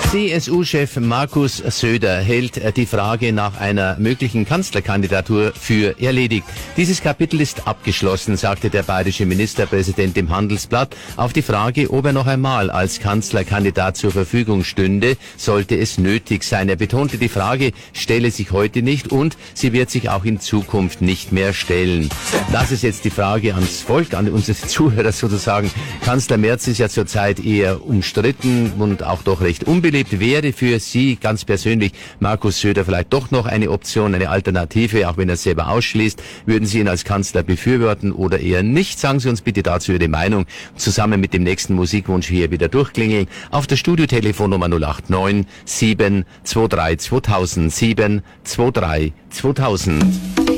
CSU-Chef Markus Söder hält die Frage nach einer möglichen Kanzlerkandidatur für erledigt. Dieses Kapitel ist abgeschlossen, sagte der bayerische Ministerpräsident im Handelsblatt auf die Frage, ob er noch einmal als Kanzlerkandidat zur Verfügung stünde, sollte es nötig sein. Er betonte, die Frage stelle sich heute nicht und sie wird sich auch in Zukunft nicht mehr stellen. Das ist jetzt die Frage ans Volk, an unsere Zuhörer sozusagen. Kanzler Merz ist ja zurzeit eher umstritten und auch doch recht unbeliebt. Wäre für Sie ganz persönlich Markus Söder vielleicht doch noch eine Option, eine Alternative, auch wenn er es selber ausschließt? Würden Sie ihn als Kanzler befürworten oder eher nicht? Sagen Sie uns bitte dazu Ihre Meinung. Zusammen mit dem nächsten Musikwunsch hier wieder durchklingeln. Auf der Studiotelefonnummer 089 723 2000 723 2000.